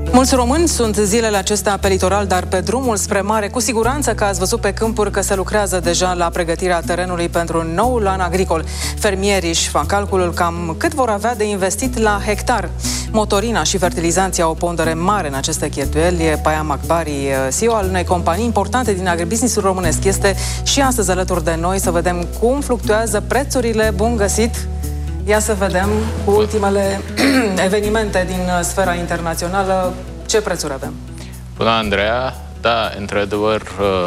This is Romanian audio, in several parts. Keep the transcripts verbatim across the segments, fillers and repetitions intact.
Mulți români sunt zilele acestea pe litoral, dar pe drumul spre mare. Cu siguranță că ați văzut pe câmpuri că se lucrează deja la pregătirea terenului pentru noul an agricol. Fermierii își fac calculul cam cât vor avea de investit la hectar. Motorina și fertilizanții au o pondere mare în aceste cheltuieli. Payam Akbari, C E O al unei companii importante din agribusinessul românesc, este și astăzi alături de noi să vedem cum fluctuează prețurile. Bun găsit! Ia să vedem cu ultimele evenimente din sfera internațională ce prețuri avem. Bună, Andreea! Da, într-adevăr,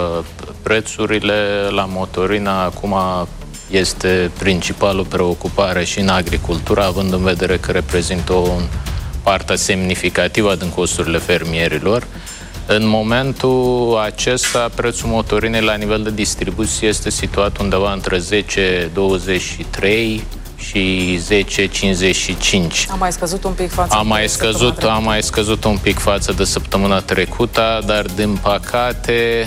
prețurile la motorina acum este principalul preocupare și în agricultură, având în vedere că reprezintă o parte semnificativă din costurile fermierilor. În momentul acesta, prețul motorinei la nivel de distribuție este situat undeva între zece douăzeci și trei și zece cincizeci și cinci. A mai scăzut un pic față a mai scăzut, a mai scăzut un pic față de săptămâna trecută, dar din păcate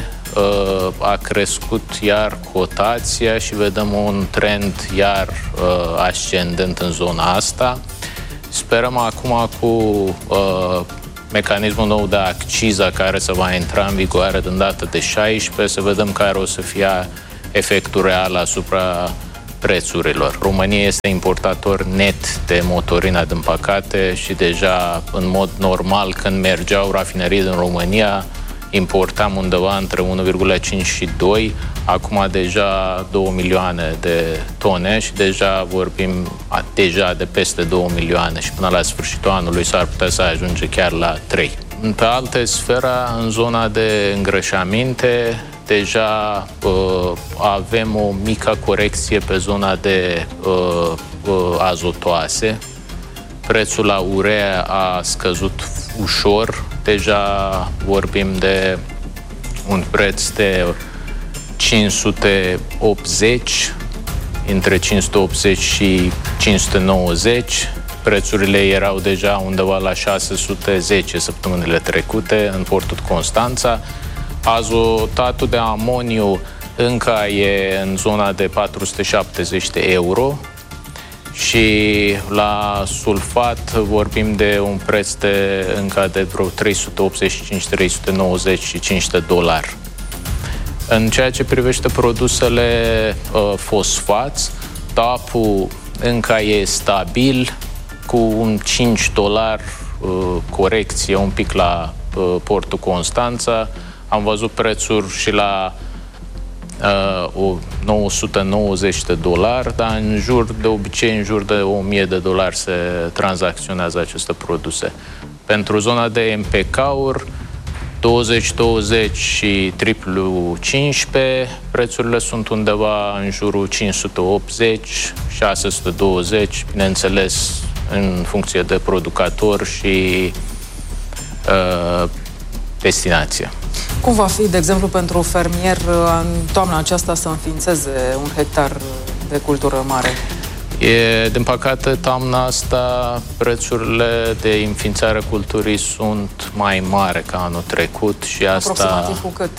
a crescut iar cotația și vedem un trend iar ascendent în zona asta. Sperăm acum cu uh, mecanismul nou de acciză care se va intra în vigoare din data de șaisprezece, să vedem care o să fie efectul real asupra prețurilor. România este importator net de motorină, din păcate, și deja în mod normal când mergeau rafinerii din România importam undeva între unu virgulă cinci și doi, acum deja două milioane de tone și deja vorbim deja de peste două milioane și până la sfârșitul anului s-ar putea să ajunge chiar la trei. Pe alte sfera, în zona de îngrășăminte, deja uh, avem o mică corecție pe zona de uh, uh, azotoase. Prețul la urea a scăzut ușor. Deja vorbim de un preț de cinci sute optzeci, între cinci sute optzeci și cinci sute nouăzeci. Prețurile erau deja undeva la șase sute zece săptămânile trecute în portul Constanța. Azotatul de amoniu încă e în zona de patru sute șaptezeci de euro și la sulfat vorbim de un preț de încă de vreo trei sute optzeci și cinci, trei sute nouăzeci și cinci de dolari. În ceea ce privește produsele uh, fosfați, T A P-ul încă e stabil, cu un cinci dolari uh, corecție un pic la uh, portul Constanța. Am văzut prețuri și la uh, nouă sute nouăzeci de dolari, dar în jur, de obicei, în jur de o mie de dolari se tranzacționează aceste produse. Pentru zona de M P K-uri, douăzeci douăzeci și triplu cincisprezece, prețurile sunt undeva în jurul cinci sute optzeci, șase sute douăzeci, bineînțeles, în funcție de producător și uh, destinație. Cum va fi, de exemplu, pentru fermier în toamna aceasta să înființeze un hectar de cultură mare? E, din păcate, toamna asta prețurile de înființare culturii sunt mai mari ca anul trecut și asta... Aproximativ cu cât?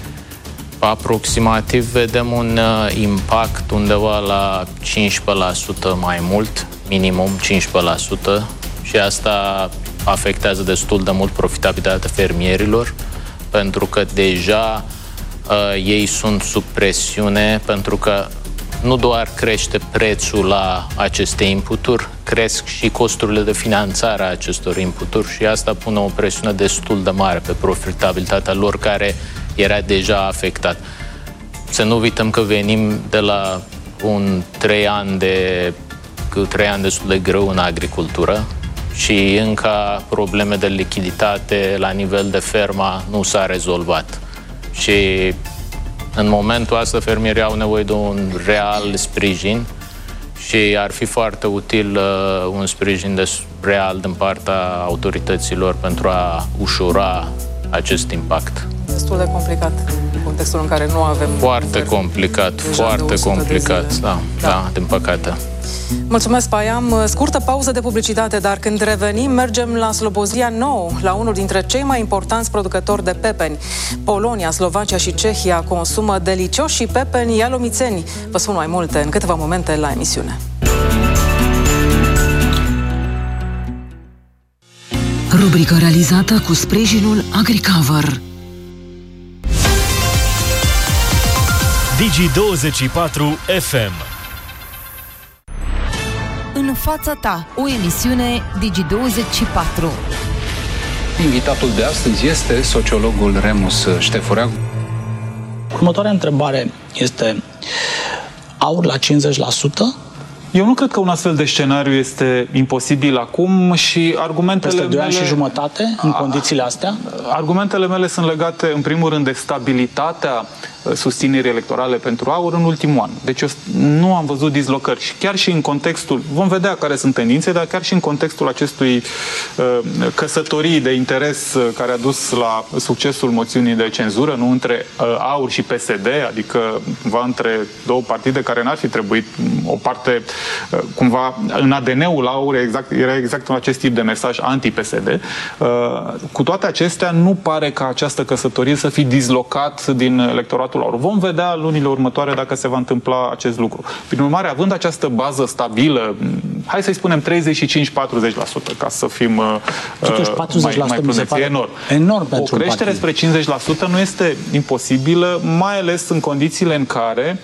Aproximativ vedem un uh, impact undeva la cincisprezece la sută mai mult, minimum cincisprezece la sută, și asta afectează destul de mult profitabilitatea fermierilor, pentru că deja uh, ei sunt sub presiune, pentru că nu doar crește prețul la aceste inputuri, cresc și costurile de finanțare a acestor inputuri și asta pune o presiune destul de mare pe profitabilitatea lor, care era deja afectat. Să nu uităm că venim de la un trei ani de trei ani destul de greu în agricultură și încă probleme de lichiditate la nivel de fermă nu s-a rezolvat. Și în momentul ăsta fermierii au nevoie de un real sprijin și ar fi foarte util uh, un sprijin de real din partea autorităților pentru a ușura acest impact. Destul de complicat în contextul în care nu avem... Foarte complicat, foarte complicat, da, da, da, din păcate. Mulțumesc, Payam. Scurtă pauză de publicitate, dar când revenim, mergem la Slobozia nouă, la unul dintre cei mai importanți producători de pepeni. Polonia, Slovacia și Cehia consumă delicioși pepeni ialomițeni. Vă spun mai multe în câteva momente la emisiune. Rubrică realizată cu sprijinul Agricover. Digi douăzeci și patru F M. În fața ta, o emisiune Digi douăzeci și patru. Invitatul de astăzi este sociologul Remus Ștefurea. Următoarea întrebare este: aur la cincizeci la sută? Eu nu cred că un astfel de scenariu este imposibil acum și argumentele Peste doi mele... ani și jumătate, în condițiile astea? Argumentele mele sunt legate, în primul rând, de stabilitatea susținerii electorale pentru aur în ultimul an. Deci eu nu am văzut dislocări. Și chiar și în contextul, vom vedea care sunt tendințe, dar chiar și în contextul acestui uh, căsătorii de interes uh, care a dus la succesul moțiunii de cenzură, nu între uh, aur și P S D, adică cumva între două partide care n-ar fi trebuit o parte, uh, cumva în A D N-ul aur exact, era exact un acest tip de mesaj anti-P S D. Uh, cu toate acestea, nu pare ca această căsătorie să fi dislocat din electoratul aur. Vom vedea lunile următoare dacă se va întâmpla acest lucru. Prin urmare, având această bază stabilă, hai să-i spunem treizeci și cinci la patruzeci la sută, ca să fim Totuși, patruzeci la sută mai, mai prudenți. E enorm. enorm o creștere spre cincizeci la sută nu este imposibilă, mai ales în condițiile în care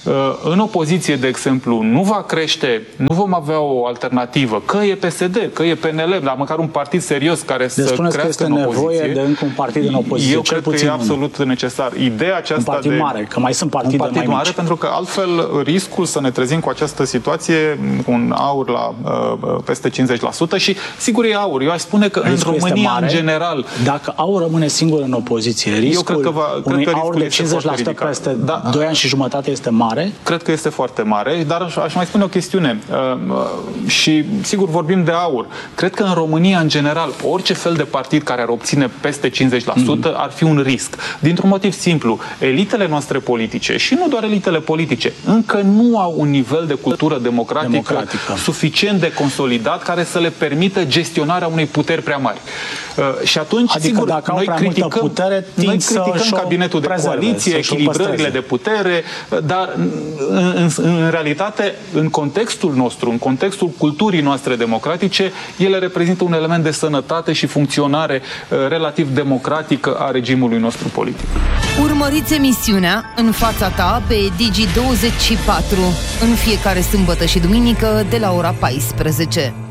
în opoziție, de exemplu, nu va crește, nu vom avea o alternativă, că e P S D, că e P N L, dar măcar un partid serios care deci să crească că este în opoziție. Nevoie de încă un partid în opoziție. Eu cred că e absolut un. necesar. Ideea aceasta un partid de mare, că mai sunt partide un partid mai mare, mici. pentru că altfel riscul să ne trezim cu această situație, cu un aur la uh, peste cincizeci la sută și sigur e aur. Eu aș spune că riscul în România mare, în general, dacă aur rămâne singur în opoziție, riscul eu cred că va, unui cred că aur de cincizeci la sută peste da, doi ani și jumătate este mare? Cred că este foarte mare, dar aș mai spune o chestiune uh, și sigur vorbim de aur. Cred că în România în general orice fel de partid care ar obține peste cincizeci la sută mm. ar fi un risc. Dintr-un motiv simplu, elitele noastre politice și nu doar elitele politice încă nu au un nivel de cultură democratică, democratică. suficient de consolidat care să le permită gestionarea unei puteri prea mari. Uh, și atunci, adică sigur, dacă noi criticăm, putere, noi criticăm cabinetul de prezerve, coaliție, echilibrările de putere, dar în, în, în realitate, în contextul nostru, în contextul culturii noastre democratice, ele reprezintă un element de sănătate și funcționare uh, relativ democratică a regimului nostru politic. Urmăriți emisiunea În fața ta pe Digi douăzeci și patru în fiecare sâmbătă și duminică de la ora paisprezece.